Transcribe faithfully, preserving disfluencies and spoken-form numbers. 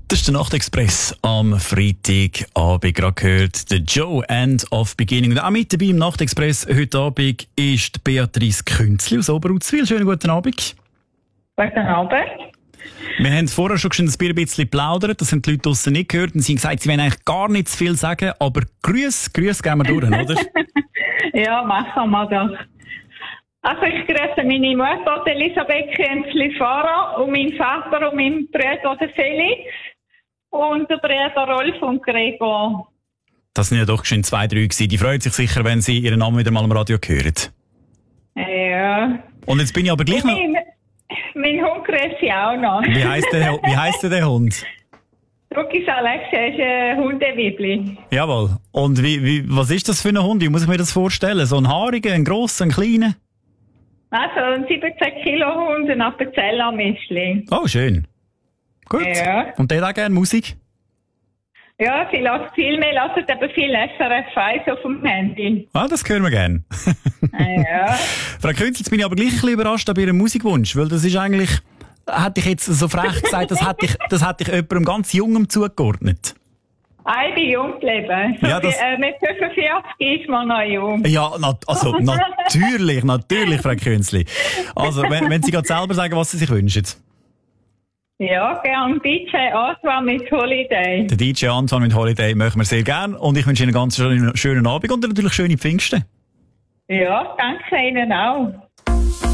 Das ist der Nachtexpress am Freitagabend. Gerade gehört der Joe, End of Beginning. Und auch mit dabei im Nachtexpress heute Abend ist Beatrice Künzli aus Oberutzwil. Schönen guten Abend. Guten Abend. Wir haben vorher schon ein bisschen geplaudert, das haben die Leute draussen nicht gehört. Und sie haben gesagt, sie wollen eigentlich gar nicht zu viel sagen, aber Grüß, Grüß gehen wir durch, oder? Ja, machen wir doch. Also ich grüße meine Mutter, Elisabeth Künzli-Fahrer, und meinen Vater und meinen Bruder, den Felix, und den Bruder Rolf und Gregor. Das sind ja doch schon zwei, drei gewesen. Die freuen sich sicher, wenn sie ihren Namen wieder mal am Radio hören. Ja. Und jetzt bin ich aber gleich noch... Mein, mein Hund grüße ich auch noch. Wie heisst der, wie heisst denn der Hund? Rukis Alexia ist ein Hundewibli. Jawohl. Und wie, wie, was ist das für ein Hund? Wie muss ich mir das vorstellen? So ein haariger, ein grosser, ein kleiner? Also ein siebzehn Kilo Hund, ein Appenzeller-Mischling. Oh, schön. Gut. Ja. Und der hat auch gerne Musik? Ja, sie lässt viel mehr, lässt aber viel S R F eins auf dem Handy. Ah, das hören wir gerne. Ja. Frau Künzli, jetzt bin ich aber gleich ein bisschen überrascht ab Ihrem Musikwunsch, weil das ist eigentlich, hätte ich jetzt so frech gesagt, das hätte ich, das hätte ich jemandem ganz Jungem zugeordnet. Ich bin jung geblieben. So ja, das... wie, äh, mit fünfundvierzig ist man noch jung. Ja, na, also natürlich, natürlich, Frau Künzli. Also, wenn, wenn Sie gerade selber sagen, was Sie sich wünschen. Ja, gern D J Antoine mit Holiday. Der D J Antoine mit Holiday möchten wir sehr gerne. Und ich wünsche Ihnen einen ganz schönen, schönen Abend und natürlich schöne Pfingsten. Ja, danke Ihnen auch.